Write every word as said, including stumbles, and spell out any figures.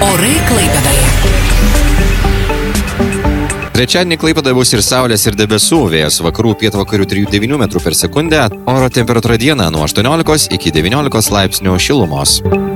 Orai Klaipėdoje. Trečiadienį Klaipėdoje bus ir saulės, ir debesų, vėjas vakarų pietvakarių trijų devynių metrų per sekundę, oro temperatūra dieną nuo aštuoniolikos iki devyniolikos laipsnių šilumos.